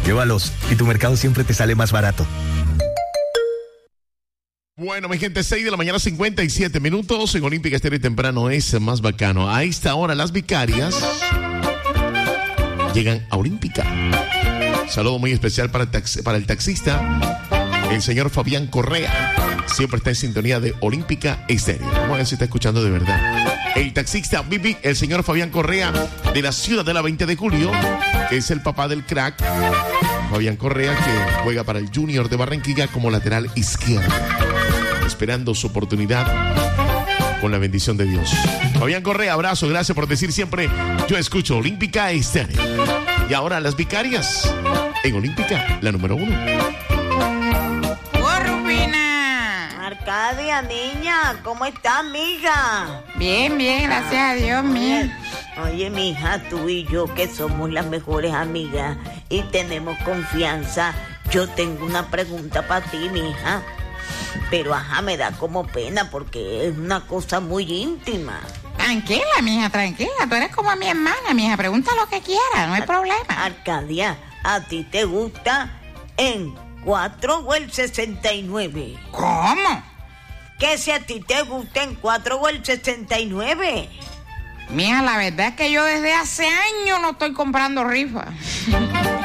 Llévalos y tu mercado siempre te sale más barato. Bueno, mi gente, 6 de la mañana, 57 minutos. En Olímpica Estéreo y temprano es más bacano. A esta hora, las vicarias llegan a Olímpica. Saludo muy especial para el taxista, el señor Fabián Correa. Siempre está en sintonía de Olímpica Estéreo. Vamos a ver si está escuchando de verdad. El taxista Bibi, el señor Fabián Correa, de la ciudad de la 20 de julio, que es el papá del crack Fabián Correa, que juega para el Junior de Barranquilla como lateral izquierdo, esperando su oportunidad con la bendición de Dios. Fabián Correa, abrazo, gracias por decir siempre, yo escucho Olímpica Estéreo. Y ahora las vicarias en Olímpica, la número 1. Arcadia, niña, ¿cómo estás, mija? Bien, gracias a Dios, mía. Oye, mija, tú y yo que somos las mejores amigas y tenemos confianza, yo tengo una pregunta para ti, mija. Pero me da como pena porque es una cosa muy íntima. Tranquila, mija, tranquila. Tú eres como mi hermana, mija. Pregunta lo que quieras, no hay problema. Arcadia, ¿a ti te gusta en 4 o el 69? ¿Cómo? Que si a ti te gusta en 4 o el 69. Mija, la verdad es que yo desde hace años no estoy comprando rifas.